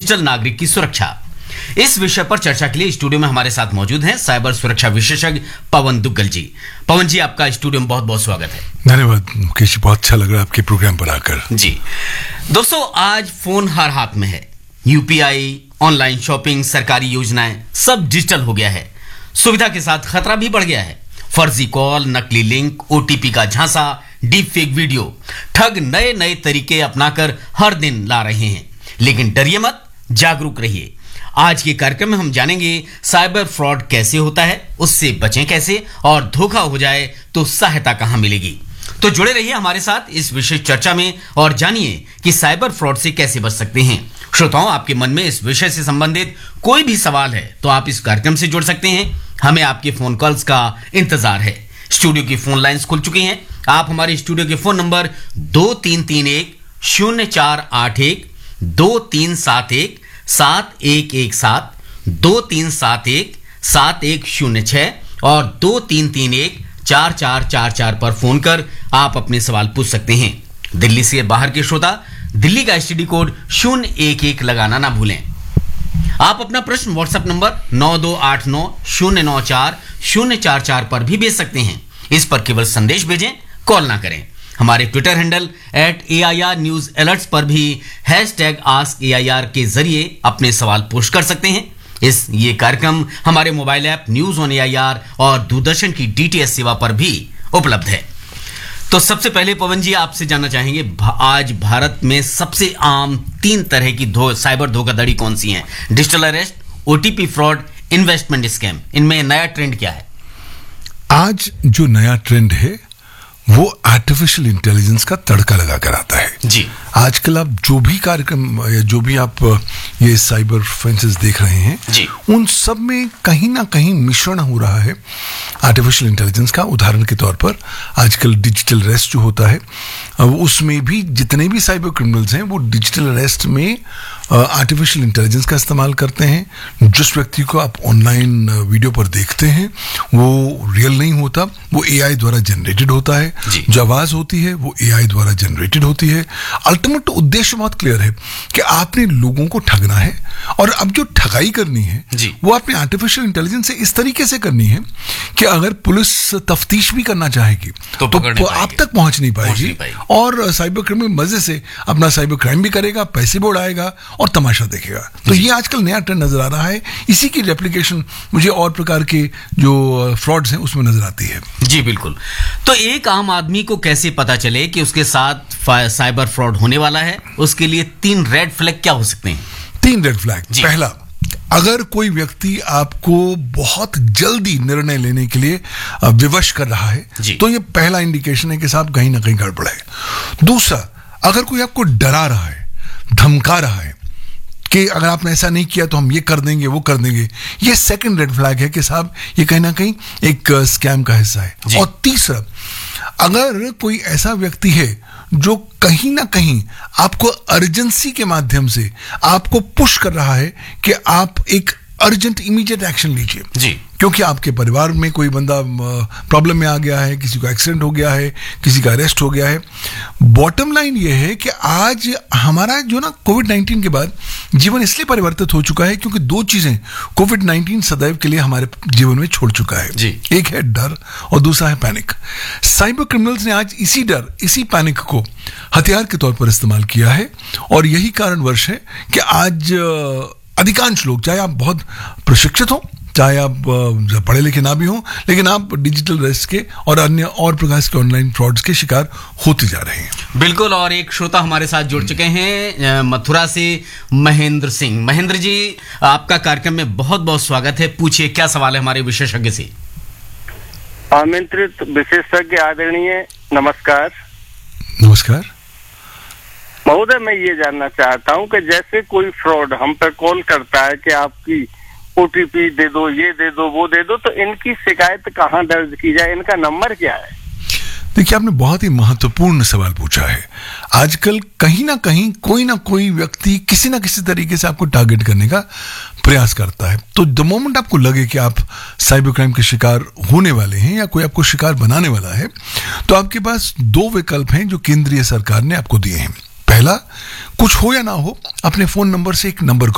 Digital नागरिक की सुरक्षा। इस विषय पर चर्चा के लिए स्टूडियो में हमारे साथ मौजूद हैं साइबर सुरक्षा विशेषज्ञ पवन दुग्गल जी। पवन जी, आपका स्टूडियो में बहुत बहुत स्वागत है। धन्यवाद मुकेश, बहुत अच्छा लग रहा है आपके प्रोग्राम पर आकर। जी दोस्तों, आज फोन हर हाथ में है। यूपीआई, ऑनलाइन शॉपिंग, सरकारी योजनाएं सब डिजिटल हो गया है। सुविधा के साथ खतरा भी बढ़ गया है। फर्जी कॉल, नकली लिंक, ओटीपी का झांसा, डीप फेक वीडियो, ठग नए नए तरीके अपनाकर हर दिन ला रहे हैं। लेकिन डरिए मत, जागरूक रहिए। आज के कार्यक्रम में हम जानेंगे साइबर फ्रॉड कैसे होता है, उससे बचें कैसे, और धोखा हो जाए तो सहायता कहां मिलेगी। तो जुड़े रहिए हमारे साथ इस विशेष चर्चा में और जानिए कि साइबर फ्रॉड से कैसे बच सकते हैं। श्रोताओं, आपके मन में इस विषय से संबंधित कोई भी सवाल है तो आप इस कार्यक्रम से जुड़ सकते हैं। हमें आपके फोन कॉल्स का इंतजार है। स्टूडियो की फोन लाइंस खुल चुकी हैं। आप हमारे स्टूडियो के फोन नंबर 2331-0481, 2371-7117, 2371-7106 और 2331-4444 पर फोन कर आप अपने सवाल पूछ सकते हैं। दिल्ली से बाहर के श्रोता दिल्ली का एसटीडी कोड 011 लगाना ना भूलें। आप अपना प्रश्न व्हाट्सएप नंबर 9289-094-044 पर भी भेज सकते हैं। इस पर केवल संदेश भेजें, कॉल ना करें। हमारे Twitter handle @AIR news alerts पर भी #AskAIR के जरिए अपने सवाल पोस्ट कर सकते हैं। ये कार्यक्रम हमारे mobile app news on AIR और दूरदर्शन की DTH सेवा पर भी उपलब्ध है। तो सबसे पहले पवन जी, आपसे जानना चाहेंगे, आज भारत में सबसे आम 3 तरह की साइबर धोखाधड़ी कौन सी हैं? Digital arrest, OTP fraud, investment scam. इनमें नया ट्रेंड क्या है? आज जो नया ट्रेंड है वो आर्टिफिशियल इंटेलिजेंस का तड़का लगाकर आता है। जी, आजकल आप जो भी कार्यक्रम या जो भी आप ये साइबर ऑफेंसेस देख रहे हैं जी, उन सब में कहीं ना कहीं मिश्रण हो रहा है आर्टिफिशियल इंटेलिजेंस का। उदाहरण के तौर पर आजकल डिजिटल अरेस्ट जो होता है, उसमें भी जितने भी साइबर क्रिमिनल्स हैं वो डिजिटल अरेस्ट में आर्टिफिशियल इंटेलिजेंस का इस्तेमाल करते हैं। जिस व्यक्ति को आप ऑनलाइन वीडियो पर देखते हैं वो रियल नहीं होता, वो AI द्वारा जनरेटेड होता है। जो आवाज होती है वो AI द्वारा जनरेटेड होती है। अल्टीमेट उद्देश्य बहुत क्लियर है कि आपने लोगों को ठगना है, और अब जो ठगाई करनी है वो आपने आर्टिफिशियल इंटेलिजेंस से इस तरीके से करनी है कि अगर पुलिस तफ्तीश भी करना चाहेगी तो आप तक पहुंच नहीं पाएगी, और साइबर क्रिमिनल मजे से अपना साइबर क्राइम भी करेगा, पैसे भी उड़ाएगा और तमाशा देखेगा। तो ये आजकल नया ट्रेंड नजर आ रहा है। इसी की रेप्लिकेशन मुझे और प्रकार के जो फ्रॉड्स हैं उसमें नजर आती है। जी बिल्कुल। तो एक आम आदमी को कैसे पता चले कि उसके साथ साइबर फ्रॉड होने वाला है? उसके लिए 3 रेड फ्लैग क्या हो सकते हैं? 3 रेड फ्लैग। पहला, अगर कोई व्यक्ति आपको बहुत जल्दी निर्णय लेने के लिए विवश कर रहा है तो ये पहला इंडिकेशन है कि साहब कहीं ना कहीं गड़बड़ है। दूसरा, अगर कोई आपको डरा रहा है, धमका रहा है कि अगर आपने ऐसा नहीं किया तो हम ये कर देंगे, वो कर देंगे, ये सेकंड रेड फ्लैग है कि साहब ये कहीं ना कहीं एक स्कैम का हिस्सा है। और तीसरा, अगर कोई ऐसा व्यक्ति है जो कहीं ना कहीं आपको अर्जेंसी के माध्यम से आपको पुश कर रहा है कि आप एक अर्जेंट इमीडिएट एक्शन लीजिए, क्योंकि आपके परिवार में कोई बंदा प्रॉब्लम में आ गया है, किसी को एक्सीडेंट हो गया है, किसी का अरेस्ट हो गया है। बॉटम लाइन ये है कि आज हमारा जो ना कोविड-19 के बाद जीवन इसलिए परिवर्तित हो चुका है क्योंकि 2 चीजें कोविड-19 सदैव के लिए हमारे जीवन में छोड़ चुका है। एक है डर और दूसरा है पैनिक। साइबर क्रिमिनल्स ने आज इसी डर, इसी पैनिक को हथियार के तौर पर इस्तेमाल किया है, और यही कारणवश है कि आज अधिकांश लोग, चाहे आप बहुत प्रशिक्षित हो, चाहे आप पढ़े लिखे ना भी हो, लेकिन आप डिजिटल अरेस्ट के और अन्य और प्रकार के ऑनलाइन फ्रॉड्स के शिकार होते जा रहे हैं। बिल्कुल। और एक श्रोता हमारे साथ जुड़ चुके हैं मथुरा से, महेंद्र सिंह। महेंद्र जी, आपका कार्यक्रम में बहुत बहुत स्वागत है। पूछिए, क्या सवाल है हमारे विशेषज्ञ से? आमंत्रित विशेषज्ञ आदरणीय, नमस्कार। नमस्कार महोदय, मैं ये जानना चाहता हूँ कि जैसे कोई फ्रॉड हम पर कॉल करता है कि आपकी OTP दे दो, ये दे दो, वो दे दो, तो इनकी शिकायत कहाँ दर्ज की जाए? इनका नंबर क्या है? देखिए, आपने बहुत ही महत्वपूर्ण सवाल पूछा है। आजकल कहीं ना कहीं कोई ना कोई व्यक्ति किसी ना किसी तरीके से आपको टारगेट करने का प्रयास करता है। तो द मोमेंट आपको लगे कि आप साइबर क्राइम के शिकार होने वाले हैं या कोई आपको शिकार बनाने वाला है, तो आपके पास 2 विकल्प हैं जो केंद्रीय सरकार ने आपको दिए हैं। पहला, कुछ हो या ना हो, अपने फोन नंबर से एक नंबर